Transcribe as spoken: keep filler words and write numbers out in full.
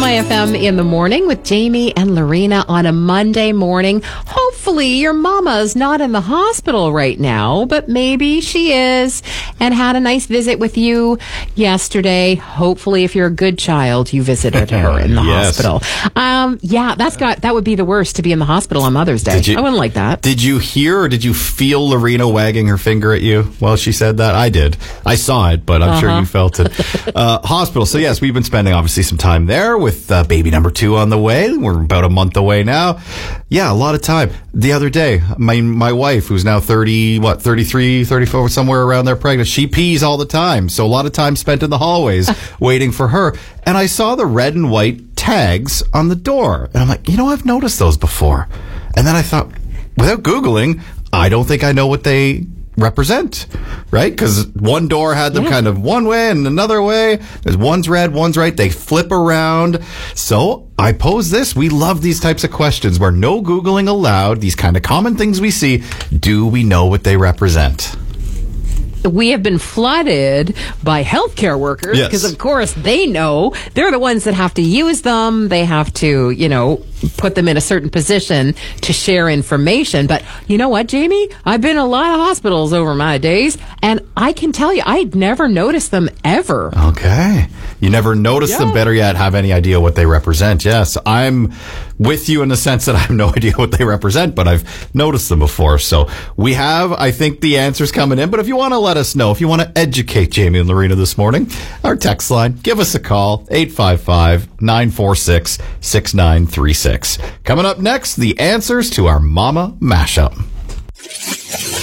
My F M in the morning with Jamie and Lorena on a Monday morning. Hopefully your mama's not in the hospital right now, but maybe she is and had a nice visit with you yesterday. Hopefully, if you're a good child, you visited her in the Yes. hospital. Um, yeah, that's got that would be the worst, to be in the hospital on Mother's Day. Did you- I wouldn't like that. Did you hear or did you feel Lorena wagging her finger at you while she said that? I did. I saw it, but I'm Uh-huh. sure you felt it. Uh, hospital. So, yes, we've been spending obviously some time there with uh, baby number two on the way. We're about a month away now. Yeah, a lot of time. The other day, my my wife, who's now thirty, what, thirty-three, thirty-four, somewhere around there pregnant, she pees all the time. So a lot of time spent in the hallways waiting for her. And I saw the red and white tags on the door. And I'm like, you know, I've noticed those before. And then I thought, without Googling, I don't think I know what they represent, right? Because one door had them Yeah. kind of one way and another way. There's one's red, one's right. They flip around. So I pose this. We love these types of questions where no Googling allowed. These kind of common things we see. Do we know what they represent? We have been flooded by healthcare workers Yes. because, of course, they know. They're the ones that have to use them. They have to, you know, put them in a certain position to share information. But you know what, Jamie? I've been in a lot of hospitals over my days, and I can tell you, I'd never noticed them ever. Okay. You never notice them, Yeah. better yet, have any idea what they represent. Yes, I'm with you in the sense that I have no idea what they represent, but I've noticed them before. So we have, I think, the answers coming in. But if you want to let us know, if you want to educate Jamie and Lorena this morning, our text line, give us a call, eight five five, nine four six, six nine three six. Coming up next, the answers to our Mama Mashup.